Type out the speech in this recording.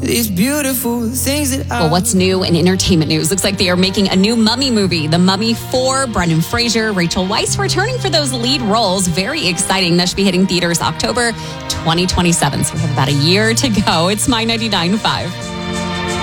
these beautiful things that I... Well, what's new in entertainment news? Looks like they are making a new Mummy movie, The Mummy 4. Brendan Fraser, Rachel Weisz returning for those lead roles. Very exciting. That should be hitting theaters October 2027. So we have about a year to go. It's My 99.5.